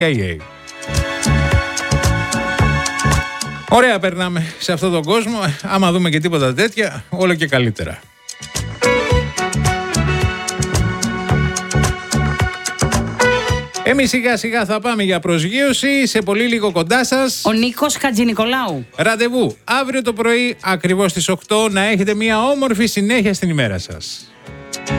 Hey. Ωραία περνάμε σε αυτόν τον κόσμο. Άμα δούμε και τίποτα τέτοια, όλο και καλύτερα. Εμείς σιγά σιγά θα πάμε για προσγείωση. Σε πολύ λίγο κοντά σας ο Νίκος Χατζηνικολάου. Ραντεβού αύριο το πρωί ακριβώς στις 8. Να έχετε μια όμορφη συνέχεια στην ημέρα σας.